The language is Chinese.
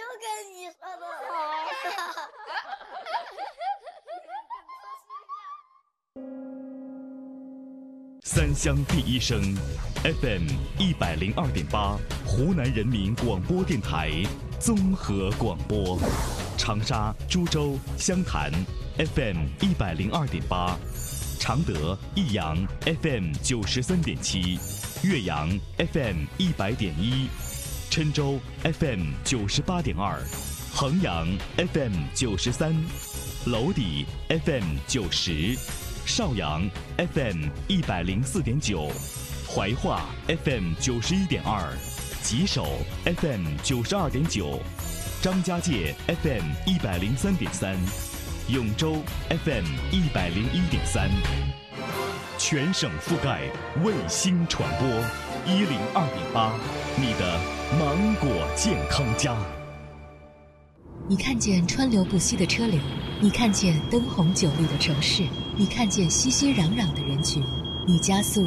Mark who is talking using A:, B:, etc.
A: 跟你说的好。
B: 三乡第一声 FM 102.8，湖南人民广播电台综合广播。长沙、株洲、湘潭 FM 102.8，常德、益阳 FM 93.7，岳阳 FM 100.1，郴州 FM 98.2，衡阳 FM 93，娄底 FM 90，邵阳 FM 104.9，怀化 FM 91.2，吉首 FM 92.9，张家界 FM 103.3，永州 FM 101.3，全省覆盖，卫星传播102.8，你的芒果健康家。
C: 你看见川流不息的车流，你看见灯红酒绿的城市，你看见熙熙攘攘的人群，你加速